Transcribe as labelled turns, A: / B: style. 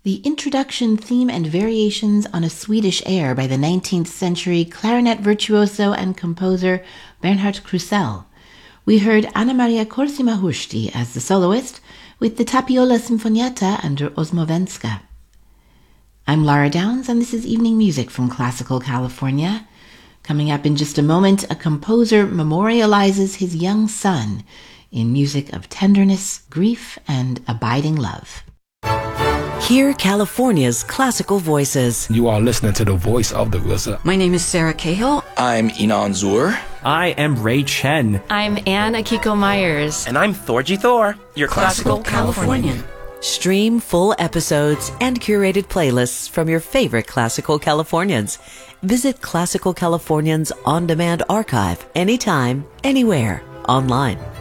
A: The introduction, theme, and variations on a Swedish air by the 19th century clarinet virtuoso and composer Bernhard Krusell. We heard Anna Maria Corsi-Mahushti as the soloist with the Tapiola Sinfonietta under Osmovenska. I'm Lara Downs, and this is Evening Music from Classical California. Coming up in just a moment, a composer memorializes his young son in music of tenderness, grief, and abiding love.
B: Hear California's classical voices.
C: You are listening to the voice of the RZA.
D: My name is Sarah Cahill.
E: I'm Inan Zur.
F: I am Ray Chen.
G: I'm Anne Akiko Myers.
H: And I'm Thorgy Thor, your
D: Classical Californian.
B: Stream full episodes and curated playlists from your favorite Classical Californians. Visit Classical Californians On Demand Archive anytime, anywhere, online.